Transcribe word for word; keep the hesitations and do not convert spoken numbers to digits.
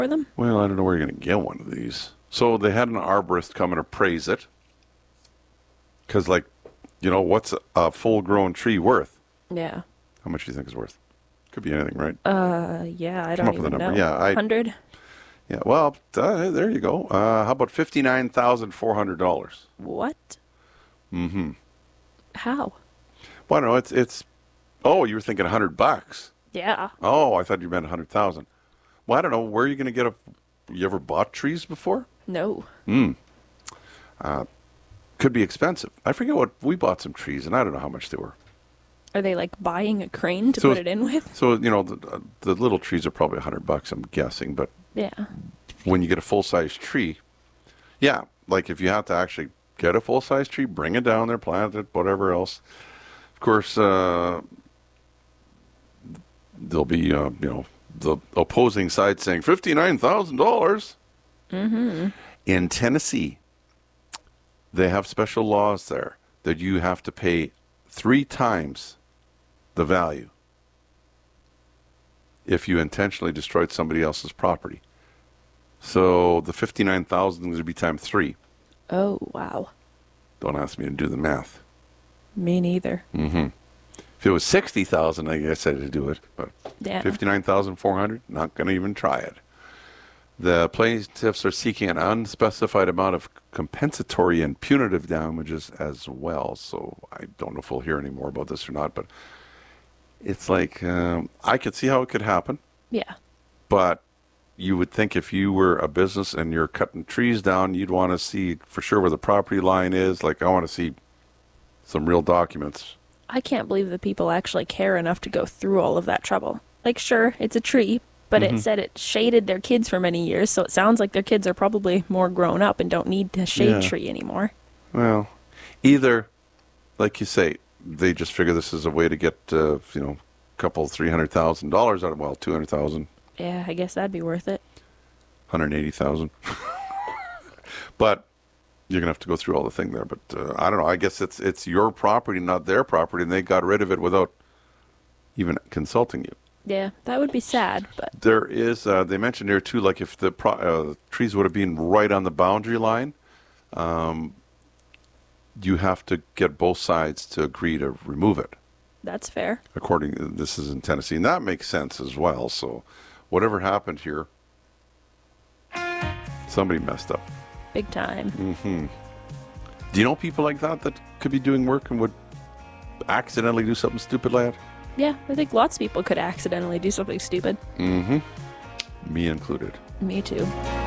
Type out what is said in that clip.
for them? Well, I don't know where you're going to get one of these. So they had an arborist come and appraise it. Because, like, you know, what's a, a full-grown tree worth? Yeah. How much do you think it's worth? Could be anything, right? Uh, yeah, I Come don't up with even a number. know. Yeah, I- one hundred? Yeah, well, uh, there you go. Uh, how about fifty-nine thousand four hundred dollars? What? Mm-hmm. How? Well, no, it's, it's, oh, you were thinking one hundred bucks. Yeah. Oh, I thought you meant one hundred thousand. Well, I don't know. Where are you going to get a, you ever bought trees before? No. Hmm. Uh, could be expensive. I forget what, we bought some trees, and I don't know how much they were. Are they like buying a crane to So- put it in with? So, you know, the, uh, the little trees are probably one hundred bucks, I'm guessing, but Yeah. when you get a full-size tree, yeah, like if you have to actually get a full-size tree, bring it down there, plant it, whatever else. Of course, uh, there'll be, uh, you know, the opposing side saying fifty-nine thousand dollars. Mm-hmm. In Tennessee, they have special laws there that you have to pay three times the value if you intentionally destroyed somebody else's property. So the fifty-nine thousand dollars would be times three. Oh, wow. Don't ask me to do the math. Me neither. Mm-hmm. If it was sixty thousand dollars, I guess I'd do it. But Yeah. fifty-nine thousand four hundred dollars, not going to even try it. The plaintiffs are seeking an unspecified amount of compensatory and punitive damages as well. So I don't know if we'll hear any more about this or not, but it's like, um, I could see how it could happen, Yeah. but you would think if you were a business and you're cutting trees down, you'd want to see for sure where the property line is. Like, I want to see some real documents. I can't believe that people actually care enough to go through all of that trouble. Like, sure, it's a tree, but Mhm. it said it shaded their kids for many years, so it sounds like their kids are probably more grown up and don't need a shade Yeah. tree anymore. Well, either, like you say, they just figure this is a way to get, uh, you know, a couple, three hundred thousand dollars out of, well, two hundred thousand, Yeah, I guess that'd be worth it. one hundred eighty thousand. But you're gonna have to go through all the thing there. But uh, I don't know. I guess it's it's your property, not their property, and they got rid of it without even consulting you. Yeah, that would be sad, but There is, uh, they mentioned here too, like if the pro- uh, trees would have been right on the boundary line, um, you have to get both sides to agree to remove it. that's fair. According, this is in Tennessee, and that makes sense as well. So, whatever happened here, somebody messed up. Big time. hmm Do you know people like that that could be doing work and would accidentally do something stupid like that? Yeah, I think lots of people could accidentally do something stupid. Mm-hmm. Me included. Me too.